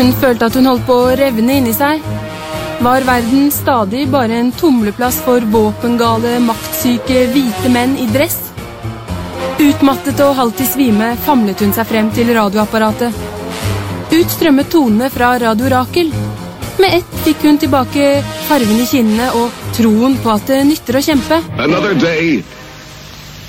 Hun følte at hun holdt på å revne inni seg. Var verden stadig bare en tumleplass for våpengale, maktsyke, hvite menn i dress? Utmattet og halvt i svime famlet hun seg frem til radioapparatet. Ut strømmet tonene fra Radio Rakel. Med ett fikk hun tilbake farven i kinnene og troen på at det nytter å kjempe. Another day